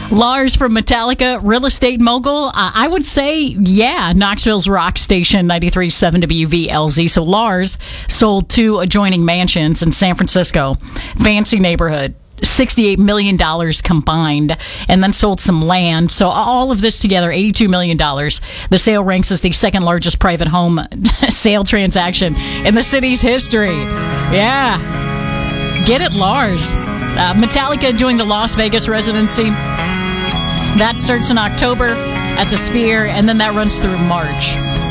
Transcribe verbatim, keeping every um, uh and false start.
Lars from Metallica, real estate mogul. Uh, I would say, yeah, Knoxville's rock station, ninety-three point seven W V L Z. So Lars sold two adjoining mansions in San Francisco, fancy neighborhood, sixty-eight million dollars combined, and then sold some land. So all of this together, eighty-two million dollars. The sale ranks as the second largest private home sale transaction in the city's history. Yeah. Get it, Lars. Uh, Metallica doing the Las Vegas residency. That starts in October at the Sphere, and then that runs through March.